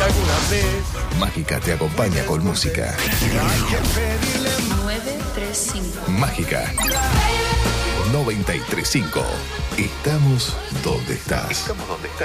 alguna vez. Mágica te acompaña con música. 935. Mágica 93.5. Estamos donde estás.